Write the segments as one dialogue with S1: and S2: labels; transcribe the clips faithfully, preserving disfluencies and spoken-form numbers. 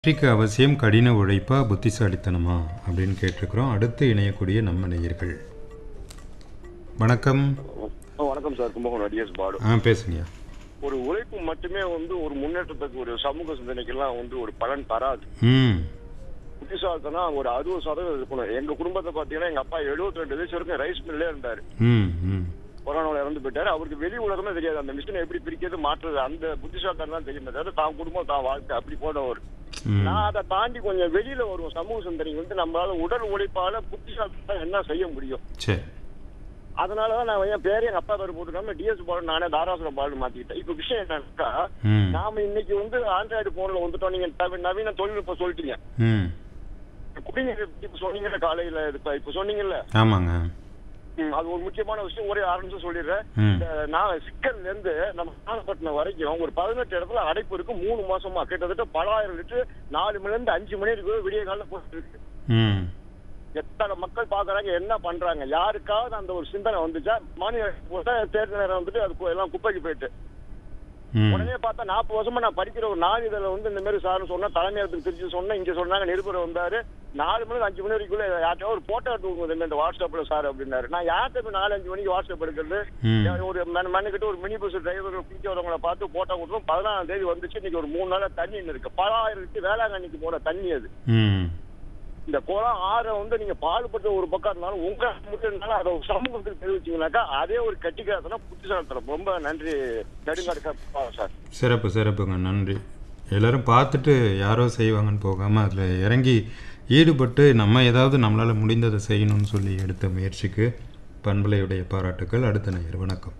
S1: வெற்றிக்கு அவசியம் கடின உழைப்பா புத்திசாலித்தனமா அப்படின்னு கேட்டிருக்கிறோம். அடுத்து இணையக்கூடிய நம்ம நேயர்கள். வணக்கம்.
S2: வணக்கம் சார், கும்பகோணம் டிஎஸ் பாலு.
S1: ஆ பேசுங்க.
S2: ஒரு உழைப்பு மட்டுமே வந்து ஒரு முன்னேற்றத்துக்கு ஒரு சமூக சிந்தனைக்கெல்லாம் வந்து ஒரு பலன் தராது.
S1: ம்
S2: புத்திசாலித்தனம் ஒரு அறுபது சதவீதம் இருக்கணும். எங்க குடும்பத்தை பாத்தீங்கன்னா எங்க அப்பா எழுபத்தி ரெண்டு வயசு வரைக்கும் ரைஸ் மில்லே இருந்தாரு.
S1: ம் ம்
S2: கொரோனாவில் இறந்து போயிட்டாரு. அவருக்கு வெளி உலகமே தெரியாது. அந்த மிஷினை எப்படி பிரிக்கிறது மாற்றுறது அந்த புத்திசாலித்தனம் தான் தெரியுமே தவிர தான் குடும்பம் தான் வாழ்க்கை அப்படி போனவர். நான் அதை தாண்டி கொஞ்சம் வெளியில வருவோம். சமூக சிந்தனை வந்து நம்மளால உடல் உழைப்பால புத்திசாலித்தனம் என்ன செய்ய முடியும்.
S1: சரி.
S2: அதனாலதான் நான் என் பேரே எங்க அப்பா பேர் போட்டுக்காம டிஎஸ் பாலு நானே தாராசுரம் பாலு மாத்திக்கிட்டேன். இப்ப விஷயம் என்னன்னா, நாம இன்னைக்கு வந்து ஆண்ட்ராய்டு போன்ல வந்துட்டோம். நீங்க நவீன தொழில்நுட்பம் சொல்லிட்டீங்க. குடிநீர் இப்ப சொன்னீங்கல்ல காலையில இப்ப சொன்னீங்கல்ல.
S1: ஆமாங்க.
S2: அது ஒரு முக்கியமான விஷயம். ஒரே ஆரம்பிச்சு சொல்லிடுறேன். நான் சிக்கல்ல இருந்து நம்ம நாகப்பட்டினம் வரைக்கும் ஒரு பதினெட்டு இடத்துல அடைப்பு இருக்கு. மூணு மாசமா கிட்டத்தட்ட பலாயிரம் லிட்டர் நாலு மணில இருந்து அஞ்சு மணி இருக்கு விடிய கால போட்டு இருக்கு. எத்தனை மக்கள் பாக்குறாங்க, என்ன பண்றாங்க? யாருக்காவது அந்த ஒரு சிந்தனை வந்துச்சா? மாநில தேர்தல் நேரம் வந்துட்டு அது எல்லாம் குப்பைக்கு போயிட்டு உடனே பார்த்தா நாற்பது வருஷமா நான் படிக்கிற ஒரு நாலு இதுல வந்து இந்த மாதிரி சார் சொன்னா தலைமையத்துக்கு திருச்சி சொன்னா இங்க சொன்னாங்க நிருபர் வந்தாரு. நாலு மணி அஞ்சு மணி வரைக்குள்ள யார்ட்டோ ஒரு போட்டோ எடுத்து இந்த வாட்ஸ்அப்ல சார் அப்படின்னாரு. நான் யார்கிட்ட நாலு அஞ்சு மணிக்கு வாட்ஸ்அப் எடுக்கிறது? ஒரு மண்ணுக்கிட்ட ஒரு மினி பஸ் டிரைவர் குளிக்க வரவங்களை பார்த்து போட்டோ கொடுத்தோம். பதினாலாம் தேதி வந்துச்சு. இன்னைக்கு ஒரு மூணு நாளா தண்ணி இருக்கு. பலாயிரம் லிட்டர் வேளாங்கண்ணிக்கு போற தண்ணி அது. இந்த குளம் ஆறை வந்து நீங்க பாடுபட்ட ஒரு பக்கம் இருந்தாலும் உங்க இருந்தாலும் அதை சமூகத்துக்கு தெரிவிச்சீங்கன்னாக்கா அதே ஒரு கட்டிக்காரத்தனா புத்திசாலித்தனம். ரொம்ப நன்றி நெடுங்காடு சார்.
S1: சிறப்பு சிறப்புங்க, நன்றி. எல்லாரும் பார்த்துட்டு யாரோ செய்வாங்கன்னு போகாமல் அதில் இறங்கி ஈடுபட்டு நம்ம ஏதாவது நம்மளால் முடிந்ததை செய்யணும்னு சொல்லி எடுத்த முயற்சிக்கு பண்பலையுடைய பாராட்டுக்கள். அடுத்த நேயர். வணக்கம்.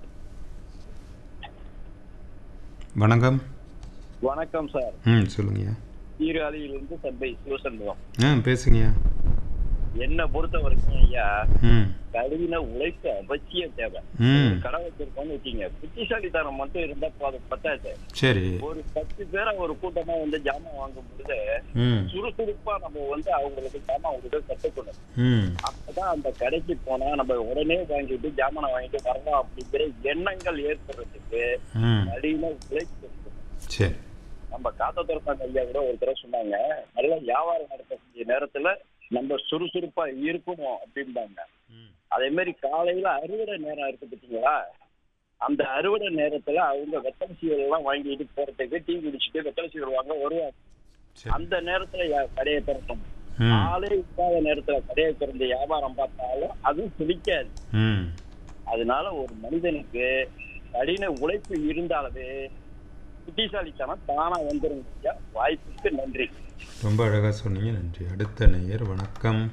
S1: வணக்கம்.
S3: வணக்கம் சார்.
S1: ம் சொல்லுங்கய்யா.
S3: சீர்காழியிலிருந்து தந்தை சிவசண்முகம்.
S1: ஆ பேசுங்கய்யா.
S3: என்ன பொறுத்த வரைக்கும் ஐயா, கடின உழைப்பு அவசியம் தேவை. கடை வச்சிருக்கோம்னு வச்சீங்க, புத்திசாலித்தனம் மட்டும் இருந்தா பத்தாது.
S1: சரி.
S3: ஒரு பத்து பேரை ஒரு கூட்டமா வந்து ஜாமான் வாங்கும் பொழுது சுறுசுறுப்பா நம்ம வந்து அவங்களுக்கு ஜாமான் கொடுக்க கத்துக்கணும். அப்பதான் அந்த கடைக்கு போனா நம்ம உடனே வாங்கிட்டு ஜாமானை வாங்கிட்டு வரலாம் அப்படிங்கிற எண்ணங்கள் ஏற்படுறதுக்கு கடின உழைப்பு இருக்கணும்.
S1: சரி.
S3: நம்ம காத்த துறப்பாங்க ஐயா கூட ஒரு தடவை சொன்னாங்க, நல்ல வியாபாரம் நடத்தக்கூடிய நேரத்துல நம்ம சுறுசுறுப்பா இருக்கணும் அப்படின்பாங்க. அதே மாதிரி காலையில அறுவடை நேரம் இருக்கு பார்த்தீங்களா, அந்த அறுவடை நேரத்துல அவங்க வெத்தலை சீவல் எல்லாம் வாங்கிட்டு போறதுக்கு டீ குடிச்சுட்டு வெத்தலை சீவல் வாங்க வருவாங்க. அந்த நேரத்துல கடையை திறக்கணும். ஆளே இல்லாத நேரத்துல கடையை திறந்து வியாபாரம் பார்த்தாலும் அதுவும் பிடிக்காது. அதனால ஒரு மனிதனுக்கு கடின உழைப்பு இருந்தாலே புத்திசாலித்தனம் தானா வந்துருங்க. வாய்ப்புக்கு நன்றி.
S1: ரொம்ப அழகா சொன்னீங்க, நன்றி. அடுத்த நேயர். வணக்கம்.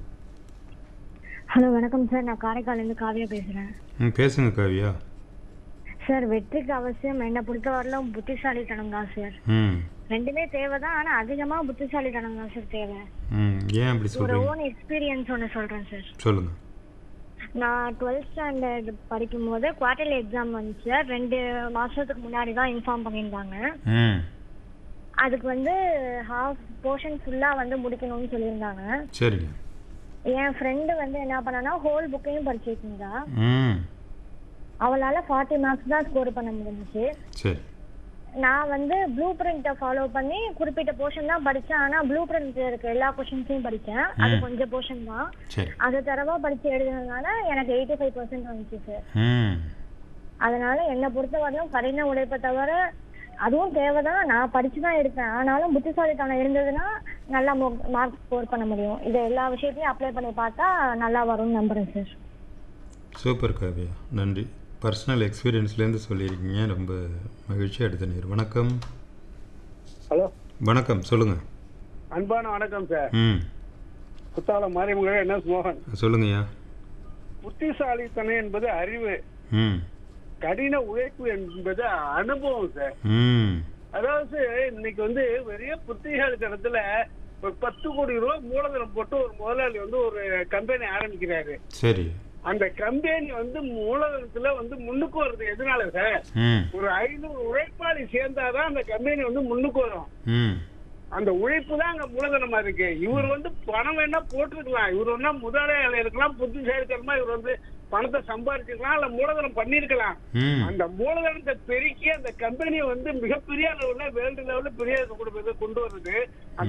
S4: ஹலோ வணக்கம் சார், நான் காரைக்காலிருந்து காவியா பேசுறேன்.
S1: ம் பேசுங்க காவியா.
S4: சார் வெற்றிக்கு அவசியம் என்னை பொறுத்தவரையிலும் புத்திசாலித்தனம் தான் சார்.
S1: ம்
S4: ரெண்டுமே தேவைதான், ஆனா அதிகமா புத்திசாலித்தனம் தான் சார் தேவை.
S1: ம் ஏன் அப்படி சொல்றீங்க?
S4: ஒரு ஓன் எக்ஸ்பீரியன்ஸ் ஒன்று சொல்றேன் சார்.
S1: சொல்லுங்க.
S4: நான் டுவெல்த் ஸ்டாண்டர்ட் படிக்கும் போது குவார்டர்லி எக்ஸாம் வந்துச்சு. ரெண்டு மாசத்துக்கு முன்னாடி தான் இன்ஃபார்ம் பண்ணியிருந்தாங்க. அதுக்கு வந்து ஹாஃப் போர்ஷன் ஃபுல்லா வந்து முடிக்கணும்னு சொல்லியிருந்தாங்க.
S1: சரிங்க.
S4: என் ஃப்ரெண்டு வந்து என்ன பண்ணானா ஹோல் புக்கையும் படிச்சுட்டு இருந்தா. அவளால ஃபார்ட்டி மார்க்ஸ் தான் ஸ்கோர் பண்ண முடிஞ்சிச்சு.
S1: சரி.
S4: நான் வந்து ப்ளூ பிரிண்ட்டை ஃபாலோ பண்ணி குறிப்பிட்ட போர்ஷன் தான் படித்தேன். ஆனால் ப்ளூ பிரிண்ட் இருக்க எல்லா கொஷின்ஸையும் படித்தேன். அது கொஞ்சம் போர்ஷன் தான். அதை தரவா படித்து எழுதுனதுனால எனக்கு எயிட்டி ஃபைவ் பர்சன்ட் வந்துச்சு சார். அதனால என்னை பொறுத்தவரையும் கடின உழைப்பை தவிர அதுவும் தேவைதான். நான் படிச்சு தான் எடுப்பேன். ஆனாலும் புத்திசாலித்தனம் இருந்ததுன்னா நல்லா மார்க் ஸ்கோர் பண்ண முடியும். இதை எல்லா விஷயத்தையும் அப்ளை பண்ணி பார்த்தா நல்லா வரும்னு நம்புறேன் சார்.
S1: சூப்பர் காவியா, நன்றி. பர்சனல் எக்ஸ்பீரியன்ஸ்லேருந்து சொல்லியிருக்கீங்க, ரொம்ப மகிழ்ச்சி. அடுத்த நேர். வணக்கம்.
S5: ஹலோ
S1: வணக்கம், சொல்லுங்க.
S5: அன்பான வணக்கம் சார்.
S1: ம்
S5: குத்தாலம் மாரியம்மன் என்ன மோகன்.
S1: சொல்லுங்கய்யா.
S5: புத்திசாலித்தனம் என்பது அறிவு,
S1: ம்
S5: கடின உழைப்பு என்பது அனுபவம் சார். அதாவது இன்னைக்கு வந்து பெரிய புத்திசாலித்தனத்துல ஒரு பத்து கோடி ரூபாய் மூலதனம் போட்டு ஒரு முதலாளி வந்து ஒரு கம்பெனி ஆரம்பிக்கிறாரு.
S1: சரி.
S5: அந்த கம்பெனி வந்து மூலதனத்துல வந்து முன்னுக்கு வருது எதனால சார்? ஒரு ஐநூறு உழைப்பாளி சேர்ந்தாதான் அந்த கம்பெனி வந்து முன்னுக்கு வரும். அந்த உழைப்பு தான் அங்க மூலதனமா இருக்கு. இவர் வந்து பணம் வேணா போட்டுருக்கலாம், இவர் வேணா முதலாளி இருக்கலாம், புத்திசாலித்தனமா இவர் வந்து பணத்தை சம்பாதிச்சிருக்கலாம் இல்ல மூலதனம் பண்ணிருக்கலாம்.
S1: ம்
S5: அந்த மூலதனத்தை பெருக்கி அந்த கம்பெனியை வந்து மிகப்பெரிய அளவுல வேர்ல்டு லெவல்ல பெரிய கொண்டு போய் கொண்டு வருது.